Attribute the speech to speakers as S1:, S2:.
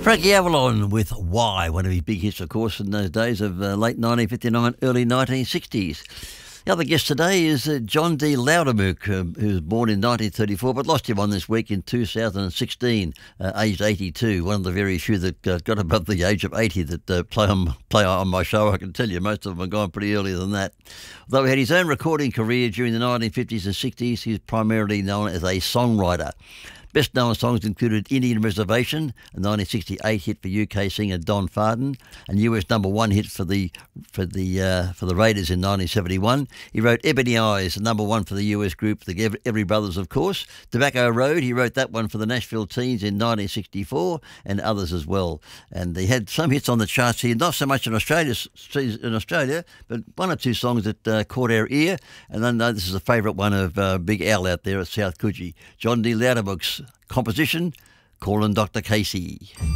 S1: Frankie Avalon with Why, one of his big hits, of course, in those days of late 1959, early 1960s. The other guest today is John D. Loudermilk, who was born in 1934 but lost him on this week in 2016, aged 82. One of the very few that got above the age of 80 that play on my show. I can tell you most of them have gone pretty earlier than that. Although he had his own recording career during the 1950s and 60s, he's primarily known as a songwriter. Best known songs included Indian Reservation, a 1968 hit for UK singer Don Farden, and US #1 hit for the Raiders in 1971. He wrote Ebony Eyes, #1 for the US group, the Every Brothers, of course. Tobacco Road, he wrote that one for the Nashville Teens in 1964, and others as well. And he had some hits on the charts here, not so much in Australia, but one or two songs that caught our ear. And I know this is a favourite one of Big Al out there at South Coogee. John D. Loudermilk's composition, Callin' Dr. Casey.